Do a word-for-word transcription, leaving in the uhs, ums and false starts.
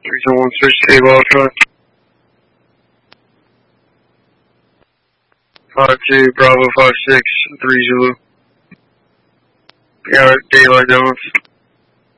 three two one, switch to Able Alpha. five two, Bravo five six, three Zulu. Yeah, daylight down.